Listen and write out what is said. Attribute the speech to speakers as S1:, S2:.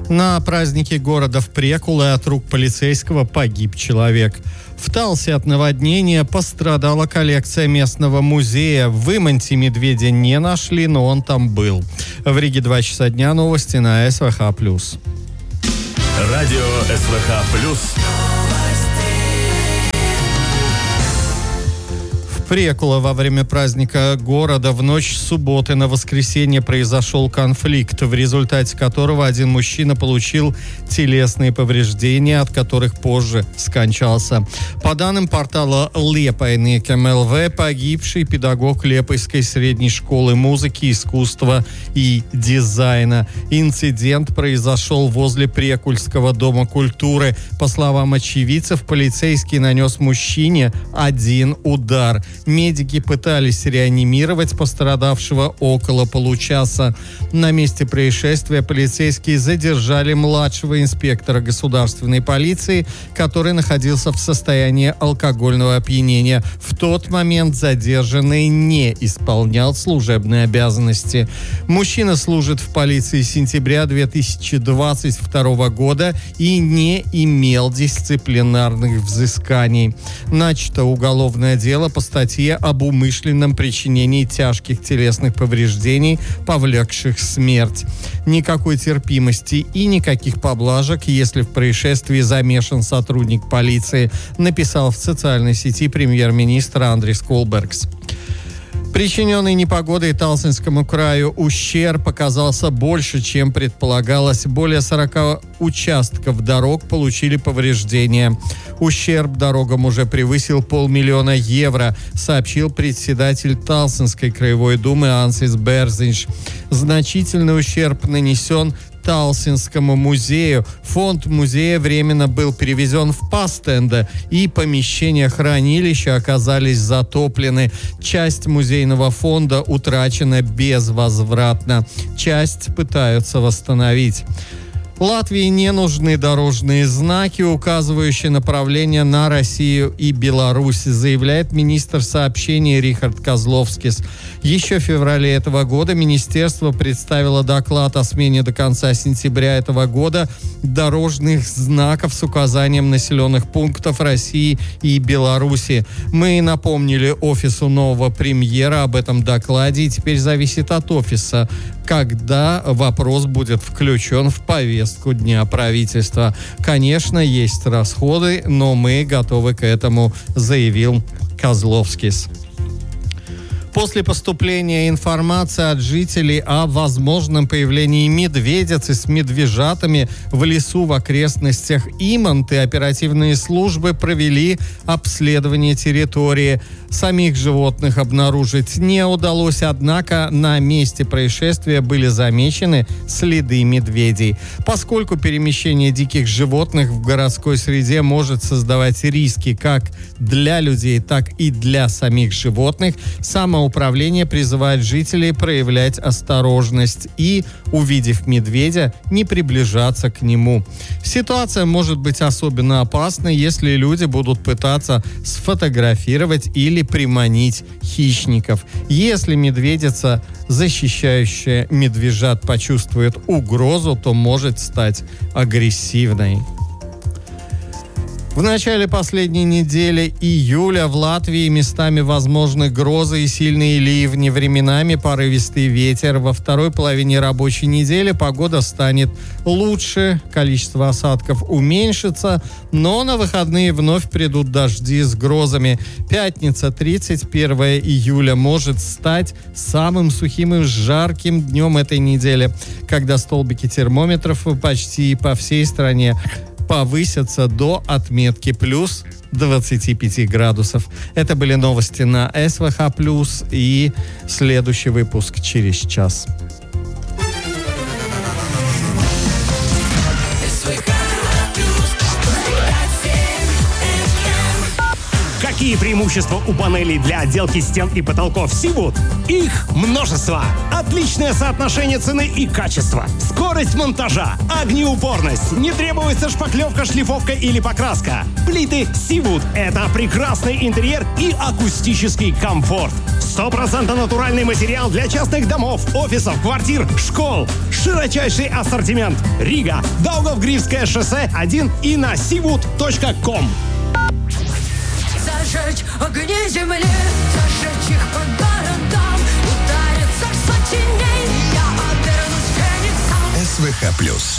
S1: На празднике города Впрекулы от рук полицейского погиб человек. В Талсе от наводнения пострадала коллекция местного музея. В Иманте медведя не нашли, но он там был. В Риге 2 часа дня, новости на СВХ+.
S2: Радио СВХ+.
S1: Впрекула во время праздника города в ночь с субботы на воскресенье произошел конфликт, в результате которого один мужчина получил телесные повреждения, от которых позже скончался. По данным портала Лепайник МЛВ, погибший педагог Лепойской средней школы музыки, искусства и дизайна. Инцидент произошел возле Прекульского дома культуры. По словам очевидцев, полицейский нанес мужчине один удар. Медики пытались реанимировать пострадавшего около получаса. На месте происшествия полицейские задержали младшего инспектора государственной полиции, который находился в состоянии алкогольного опьянения. В тот момент задержанный не исполнял служебные обязанности. Мужчина служит в полиции с сентября 2022 года и не имел дисциплинарных взысканий. Начато уголовное дело по статье об умышленном причинении тяжких телесных повреждений, повлекших смерть. Никакой терпимости и никаких поблажек, если в происшествии замешан сотрудник полиции, написал в социальной сети премьер-министр Андрис Кулбергс. Причиненный непогодой Талсинскому краю ущерб оказался больше, чем предполагалось. Более 40 участков дорог получили повреждения. Ущерб дорогам уже превысил 500 000 евро, сообщил председатель Талсинской краевой думы Ансис Берзинш. Значительный ущерб нанесен Талсинскому музею. Фонд музея временно был перевезен в Пастенде, и помещения хранилища оказались затоплены. Часть музейного фонда утрачена безвозвратно. Часть пытаются восстановить. Латвии не нужны дорожные знаки, указывающие направление на Россию и Беларусь, заявляет министр сообщений Рихард Козловскис. Еще в феврале этого года министерство представило доклад о смене до конца сентября этого года дорожных знаков с указанием населенных пунктов России и Беларуси. Мы напомнили офису нового премьера об этом докладе, и теперь зависит от офиса, когда вопрос будет включен в повестку дня правительства. Конечно, есть расходы, но мы готовы к этому, заявил Козловскис. После поступления информации от жителей о возможном появлении медведицы с медвежатами в лесу в окрестностях Иманты оперативные службы провели обследование территории. Самих животных обнаружить не удалось, однако на месте происшествия были замечены следы медведей. Поскольку перемещение диких животных в городской среде может создавать риски как для людей, так и для самих животных, самоуправление призывает жителей проявлять осторожность и, увидев медведя, не приближаться к нему. Ситуация может быть особенно опасной, если люди будут пытаться сфотографировать или приманить хищников. Если медведица, защищающая медвежат, почувствует угрозу, то может стать агрессивной. В начале последней недели июля в Латвии местами возможны грозы и сильные ливни, временами порывистый ветер. Во второй половине рабочей недели погода станет лучше, количество осадков уменьшится, но на выходные вновь придут дожди с грозами. Пятница, 31 июля, может стать самым сухим и жарким днем этой недели, когда столбики термометров почти по всей стране повысятся до отметки плюс 25 градусов. Это были новости на СВХ+, и следующий выпуск через час.
S2: Какие
S3: Какие преимущества у панелей для отделки стен и потолков Seawood? Их множество. Отличное соотношение цены и качества. Скорость монтажа, огнеупорность, не требуется шпаклевка, шлифовка или покраска. Плиты Seawood – это прекрасный интерьер и акустический комфорт. 100% натуральный материал для частных домов, офисов, квартир, школ. Широчайший ассортимент. Рига, Даугавгривское шоссе 1 и на seawood.com.
S4: Зажечь огни земли, зажечь их по городам, удариться в сотни дней, я обернусь фениксом.
S2: СВХ+.